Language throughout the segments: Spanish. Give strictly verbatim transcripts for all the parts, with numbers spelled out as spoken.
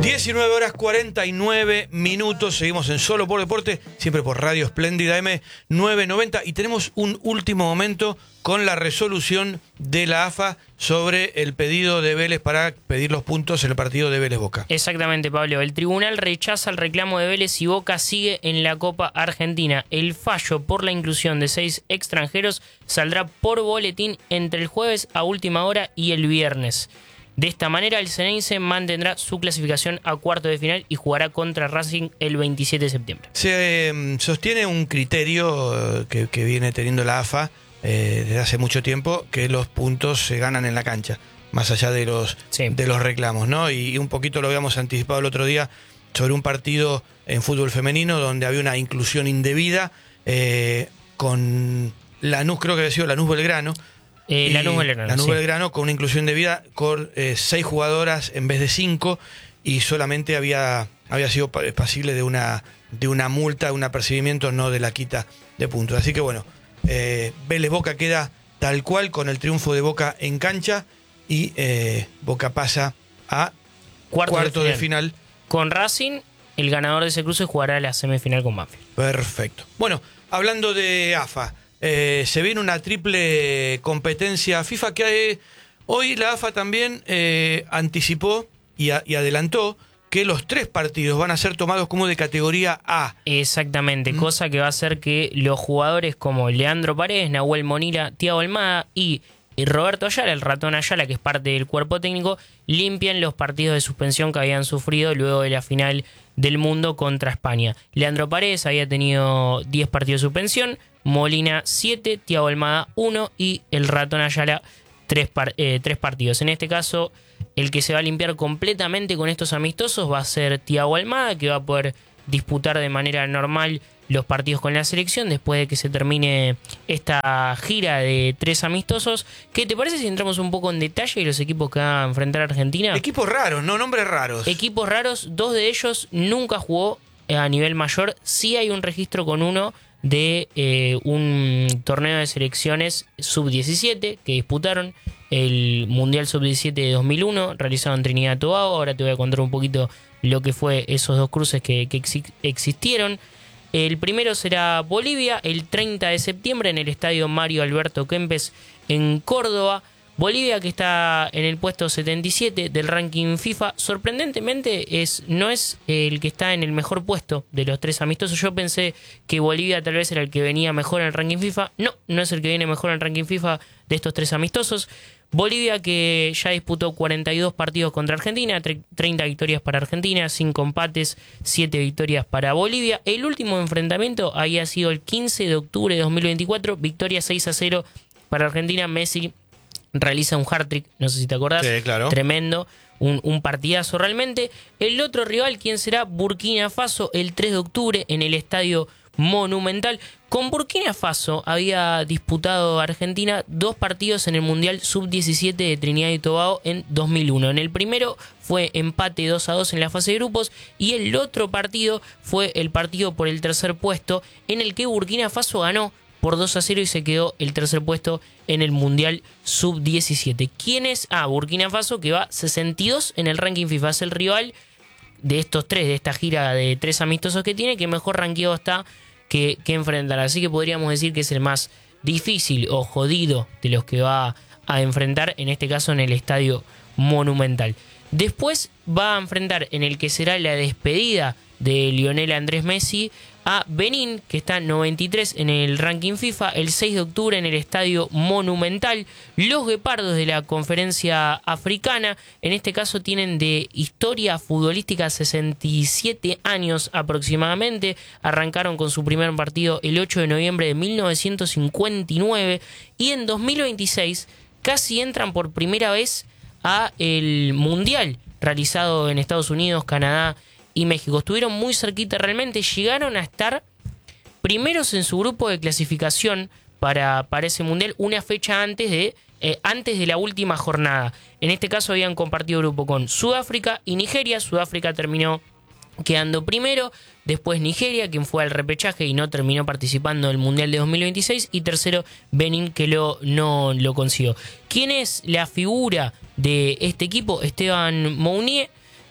diecinueve horas cuarenta y nueve minutos, seguimos en Solo por Deporte, siempre por Radio Espléndida M novecientos noventa, y tenemos un último momento con la resolución de la A F A sobre el pedido de Vélez para pedir los puntos en el partido de Vélez-Boca. Exactamente, Pablo. El tribunal rechaza el reclamo de Vélez y Boca sigue en la Copa Argentina. El fallo por la inclusión de seis extranjeros saldrá por boletín entre el jueves a última hora y el viernes. De esta manera, el Ceneice mantendrá su clasificación a cuarto de final y jugará contra Racing el veintisiete de septiembre. Se eh, sostiene un criterio que, que viene teniendo la A F A eh, desde hace mucho tiempo, que los puntos se ganan en la cancha, más allá de los, sí. de los reclamos, ¿no? Y, y un poquito lo habíamos anticipado el otro día sobre un partido en fútbol femenino donde había una inclusión indebida eh, con Lanús, creo que había sido Lanús Belgrano. Eh, Lanús Belgrano. Lanús sí. Belgrano con una inclusión de vida con eh, seis jugadoras en vez de cinco, y solamente había, había sido pasible de una, de una multa, de un apercibimiento, no de la quita de puntos. Así que bueno, eh, Vélez Boca queda tal cual con el triunfo de Boca en cancha, y eh, Boca pasa a cuarto, cuarto de, de final. final. Con Racing, el ganador de ese cruce jugará la semifinal con Banfield. Perfecto. Bueno, hablando de A F A, Eh, se viene una triple competencia FIFA que eh, hoy la A F A también eh, anticipó y, a, y adelantó que los tres partidos van a ser tomados como de categoría A. Exactamente, ¿Mm? cosa que va a hacer que los jugadores como Leandro Paredes, Nahuel Monira, Thiago Almada y Roberto Ayala, el ratón Ayala, que es parte del cuerpo técnico, limpian los partidos de suspensión que habían sufrido luego de la final del mundo contra España. Leandro Paredes había tenido diez partidos de suspensión, Molina siete, Thiago Almada uno y el ratón Ayala tres par eh, partidos. En este caso, el que se va a limpiar completamente con estos amistosos va a ser Thiago Almada, que va a poder disputar de manera normal los partidos con la selección después de que se termine esta gira de tres amistosos. ¿Qué te parece si entramos un poco en detalle de los equipos que va a enfrentar a Argentina? Equipos raros, no nombres raros. Equipos raros, dos de ellos nunca jugó a nivel mayor. Sí hay un registro con uno de eh, un torneo de selecciones sub diecisiete que disputaron el Mundial sub diecisiete de dos mil uno, realizado en Trinidad y Tobago. Ahora te voy a contar un poquito lo que fue esos dos cruces que, que ex existieron. El primero será Bolivia el treinta de septiembre en el estadio Mario Alberto Kempes en Córdoba. Bolivia, que está en el puesto setenta y siete del ranking FIFA, sorprendentemente es, no es el que está en el mejor puesto de los tres amistosos. Yo pensé que Bolivia tal vez era el que venía mejor en el ranking FIFA. No, no es el que viene mejor en el ranking FIFA de estos tres amistosos. Bolivia, que ya disputó cuarenta y dos partidos contra Argentina, treinta victorias para Argentina, cinco empates, siete victorias para Bolivia. El último enfrentamiento había sido el quince de octubre de dos mil veinticuatro, victoria seis a cero para Argentina. Messi realiza un hat-trick, no sé si te acordás, sí, claro. Tremendo, un, un partidazo realmente. El otro rival, ¿quién será? Burkina Faso, el tres de octubre en el Estadio Monumental. Con Burkina Faso había disputado Argentina dos partidos en el Mundial sub diecisiete de Trinidad y Tobago en dos mil uno. En el primero fue empate dos a dos en la fase de grupos, y el otro partido fue el partido por el tercer puesto, en el que Burkina Faso ganó por dos a cero y se quedó el tercer puesto en el Mundial sub diecisiete. ¿Quién es? Ah, Burkina Faso, que va sesenta y dos en el ranking FIFA. Es el rival de estos tres, de esta gira de tres amistosos que tiene, que mejor rankeado está que, que enfrentar. Así que podríamos decir que es el más difícil o jodido de los que va a enfrentar, en este caso en el Estadio Monumental. Después va a enfrentar, en el que será la despedida de Lionel Andrés Messi, a Benín, que está noventa y tres en el ranking FIFA, el seis de octubre en el Estadio Monumental. Los guepardos de la Conferencia Africana, en este caso tienen de historia futbolística sesenta y siete años aproximadamente. Arrancaron con su primer partido el ocho de noviembre de mil novecientos cincuenta y nueve, y en dos mil veintiséis casi entran por primera vez a el Mundial realizado en Estados Unidos, Canadá y México. Estuvieron muy cerquita realmente, llegaron a estar primeros en su grupo de clasificación para, para ese Mundial una fecha antes de, eh, antes de la última jornada. En este caso habían compartido grupo con Sudáfrica y Nigeria. Sudáfrica terminó quedando primero, después Nigeria, quien fue al repechaje y no terminó participando del Mundial de dos mil veintiséis, y tercero Benín, que lo, no lo consiguió. ¿Quién es la figura de este equipo? Esteban Mounier,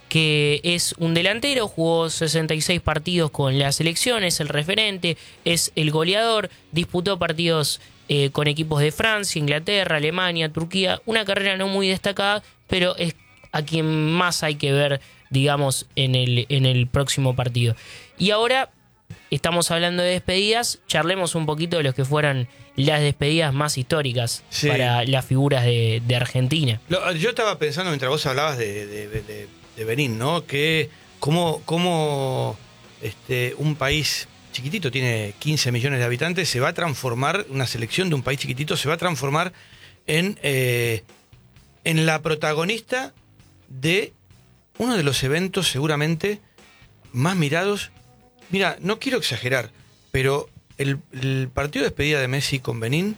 que es un delantero, jugó sesenta y seis partidos con la selección, es el referente, es el goleador, disputó partidos eh, con equipos de Francia, Inglaterra, Alemania, Turquía, una carrera no muy destacada, pero es a quien más hay que ver, digamos, en el, en el próximo partido. Y ahora estamos hablando de despedidas, charlemos un poquito de los que fueran las despedidas más históricas sí. para las figuras de, de Argentina. Lo, yo estaba pensando mientras vos hablabas de, de, de, de Benín, ¿no? Que cómo, cómo este, un país chiquitito, tiene quince millones de habitantes, se va a transformar, una selección de un país chiquitito se va a transformar en, eh, en la protagonista de uno de los eventos seguramente más mirados. Mira, no quiero exagerar, pero el, el partido de despedida de Messi con Benín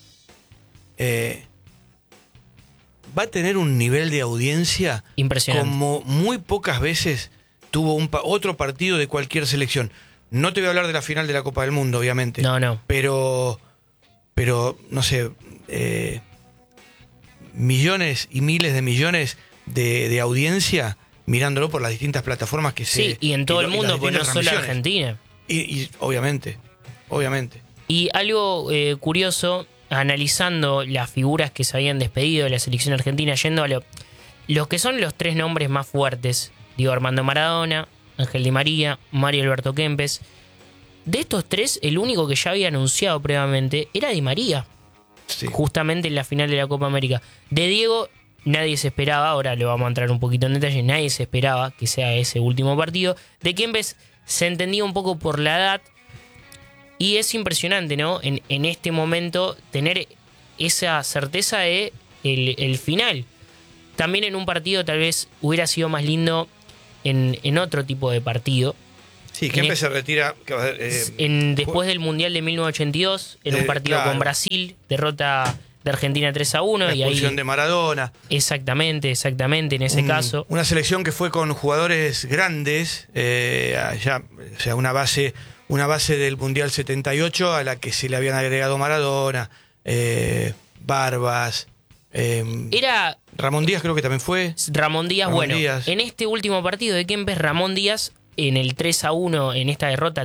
eh, va a tener un nivel de audiencia impresionante, como muy pocas veces tuvo un pa- otro partido de cualquier selección. No te voy a hablar de la final de la Copa del Mundo, obviamente. No, no. Pero, pero no sé, eh, millones y miles de millones de, de audiencia mirándolo por las distintas plataformas que se... Sí, y en todo y, el mundo, pues no solo Argentina. Y, y obviamente, obviamente. Y algo eh, curioso, analizando las figuras que se habían despedido de la selección argentina, yendo a lo, los que son los tres nombres más fuertes, digo, Armando Maradona, Ángel Di María, Mario Alberto Kempes. De estos tres, el único que ya había anunciado previamente era Di María, sí. justamente en la final de la Copa América. De Diego nadie se esperaba, ahora lo vamos a entrar un poquito en detalle, nadie se esperaba que sea ese último partido. De Kempes se entendía un poco por la edad, y es impresionante, ¿no? En, en este momento tener esa certeza de el, el final. También en un partido tal vez hubiera sido más lindo en, en otro tipo de partido. Sí, Kempes se retira eh, en, después del Mundial de mil novecientos ochenta y dos, en eh, un partido claro. con Brasil, derrota de Argentina tres a uno. La expulsión y ahí, de Maradona. Exactamente, exactamente, en ese un, caso. Una selección que fue con jugadores grandes, eh, allá, o sea, una base, una base del Mundial setenta y ocho a la que se le habían agregado Maradona, eh, Barbas. Eh, Era Ramón Díaz creo que también fue. Ramón Díaz, Ramón bueno, Díaz. En este último partido de Kempes, Ramón Díaz, en el tres a uno, en esta derrota